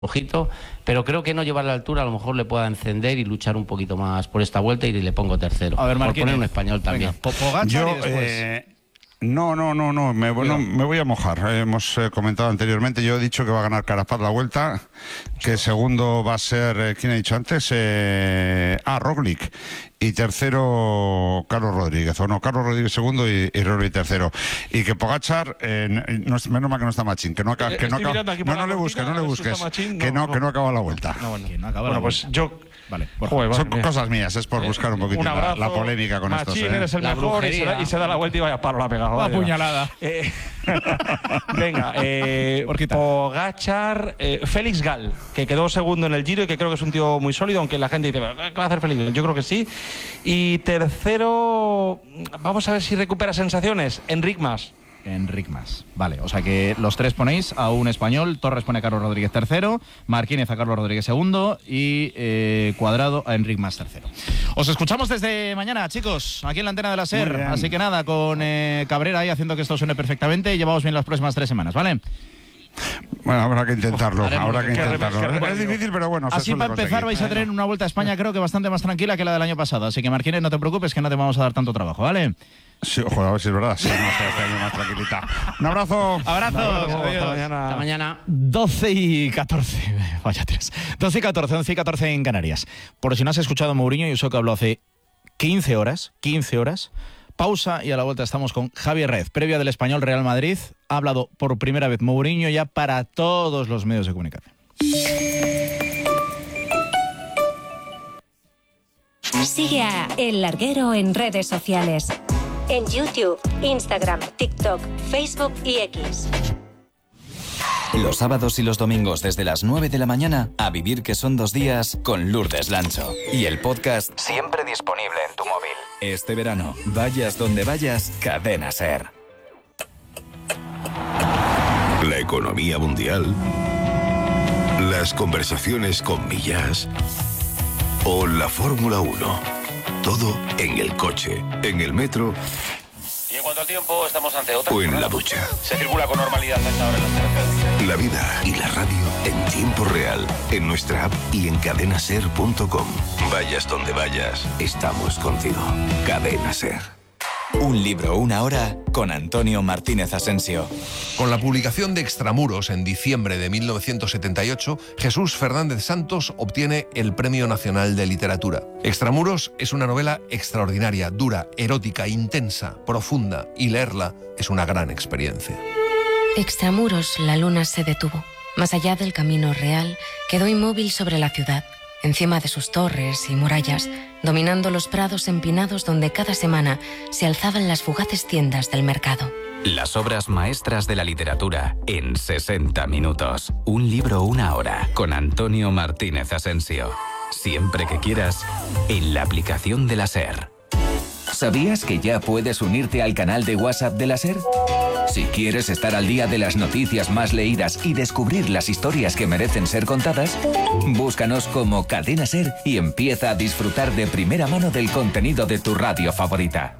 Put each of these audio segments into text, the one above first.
ojito, pero creo que no llevar la altura a lo mejor le pueda encender y luchar un poquito más por esta vuelta y le pongo tercero. A ver, por Marquínez, poner un español también. Venga, Pogačar Yo, y después. No, me voy a mojar. Hemos comentado anteriormente, yo he dicho que va a ganar Carapaz la vuelta, que segundo va a ser, ¿quién ha dicho antes? Roglic. Y tercero, Carlos Rodríguez. Carlos Rodríguez segundo y Roglic tercero. Y que Pogačar, menos mal que no está Machín, que no acaba. No le busques, que no acaba la vuelta. Que no acaba la pues vuelta. yo... Vale, Son cosas mías, es por buscar un poquito la polémica con esto. Machín, eres el mejor y se da la vuelta y vaya palo la ha pegado. La puñalada. Venga, Pogačar, Félix Gal, que quedó segundo en el Giro y que creo que es un tío muy sólido, aunque la gente dice, ¿qué va a hacer Félix? Yo creo que sí. Y tercero, vamos a ver si recupera sensaciones, Enric Mas. Vale, o sea que los tres ponéis a un español. Torres pone a Carlos Rodríguez tercero, Marquínez a Carlos Rodríguez segundo y Cuadrado a Enric Mas tercero. Os escuchamos desde mañana, chicos, aquí en la antena de la SER. Así que nada, con Cabrera ahí haciendo que esto suene perfectamente. Llevamos bien las próximas 3 semanas, ¿vale? Bueno, habrá que intentarlo. Es difícil, pero bueno. Así para empezar vais a tener una vuelta a España creo que bastante más tranquila que la del año pasado. Así que Marquínez, no te preocupes que no te vamos a dar tanto trabajo, ¿vale? Sí, ojo, a ver si es verdad. Sí, este año más tranquilita. Un abrazo. Hasta mañana. 12 y 14. Vaya 3. 12 y 14, 11 y 14 en Canarias. Por si no has escuchado Mourinho, y eso que habló hace 15 horas. Pausa y a la vuelta estamos con Javier Rez. Previa del Español Real Madrid. Ha hablado por primera vez Mourinho ya para todos los medios de comunicación. Sigue a El Larguero en redes sociales. En YouTube, Instagram, TikTok, Facebook y X. Los sábados y los domingos desde las 9 de la mañana, a vivir que son 2 días con Lourdes Lancho. Y el podcast siempre disponible en tu móvil. Este verano, vayas donde vayas, Cadena SER. La economía mundial, las conversaciones con Millas o la Fórmula 1. Todo en el coche, en el metro. Y en cuanto al tiempo, estamos ante otra. O en la ducha. Se circula con normalidad hasta ahora en las carreteras. La vida y la radio en tiempo real, en nuestra app y en cadenaser.com. Vayas donde vayas, estamos contigo. Cadena SER. Un libro, una hora, con Antonio Martínez Asensio. Con la publicación de Extramuros en diciembre de 1978, Jesús Fernández Santos obtiene el Premio Nacional de Literatura. Extramuros es una novela extraordinaria, dura, erótica, intensa, profunda, y leerla es una gran experiencia. Extramuros, la luna se detuvo. Más allá del camino real, quedó inmóvil sobre la ciudad, encima de sus torres y murallas, dominando los prados empinados donde cada semana se alzaban las fugaces tiendas del mercado. Las obras maestras de la literatura en 60 minutos. Un libro, una hora, con Antonio Martínez Asensio. Siempre que quieras, en la aplicación de la SER. ¿Sabías que ya puedes unirte al canal de WhatsApp de la SER? Si quieres estar al día de las noticias más leídas y descubrir las historias que merecen ser contadas, búscanos como Cadena SER y empieza a disfrutar de primera mano del contenido de tu radio favorita.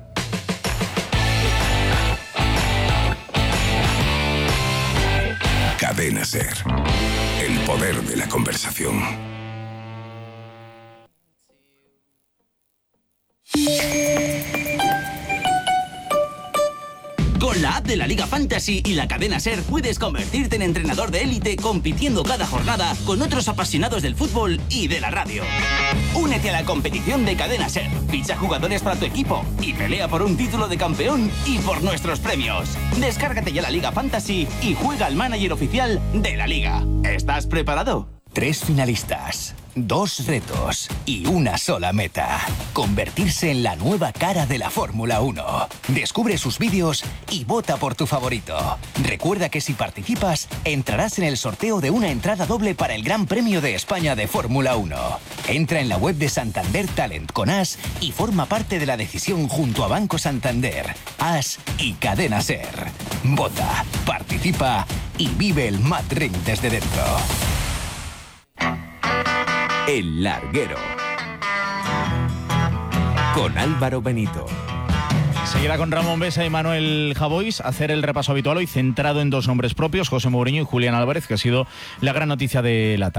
Cadena SER. El poder de la conversación. Con la app de la Liga Fantasy y la cadena SER puedes convertirte en entrenador de élite compitiendo cada jornada con otros apasionados del fútbol y de la radio. Únete a la competición de Cadena SER, ficha jugadores para tu equipo y pelea por un título de campeón y por nuestros premios. Descárgate ya la Liga Fantasy y juega al manager oficial de la Liga. ¿Estás preparado? 3 finalistas, 2 retos y una sola meta. Convertirse en la nueva cara de la Fórmula 1. Descubre sus vídeos y vota por tu favorito. Recuerda que si participas, entrarás en el sorteo de una entrada doble para el Gran Premio de España de Fórmula 1. Entra en la web de Santander Talent con As y forma parte de la decisión junto a Banco Santander, As y Cadena SER. Vota, participa y vive el Mad Ring desde dentro. El Larguero con Álvaro Benito. Enseguida con Ramón Besa y Manuel Javois, hacer el repaso habitual hoy centrado en dos nombres propios, José Mourinho y Julián Álvarez, que ha sido la gran noticia de la tarde.